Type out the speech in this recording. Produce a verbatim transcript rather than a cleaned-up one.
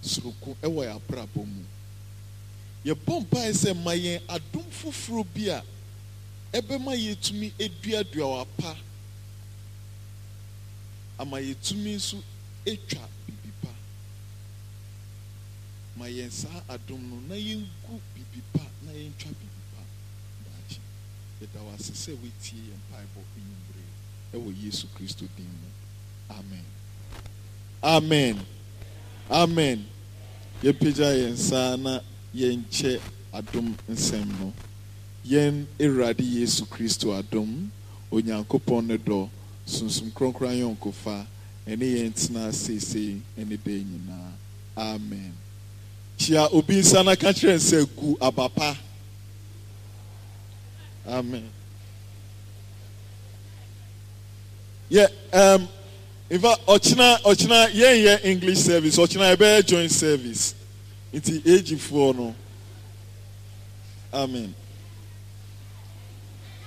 suruku ewa ya abrabɔ mu ye bompa ese mayen adom foforo bi a ebema yetumi eduadua wapa ama yetumi nso etwa bibipa mayen sa adom no na yengu bibipa na yentwa bibipa dachi yeda wasese wetie empaibo enyimbre ewo Yesu Kristo din mu. Amen. Amen. Amen. Ye pija yen sana yen che adom nsem no. Yen Erade Yesu Kristo adom Onyankopɔn ne dɔ sunsum kronkron yonkofa ene yen tena sese ene de nyina. Amen. Chia obi sana ka kire nse gu abapa. Amen. Yeah, um in fact, Ochina, Ochina, yeah, yeah, English service. Ochina, I better join service. It's the age for no. Amen.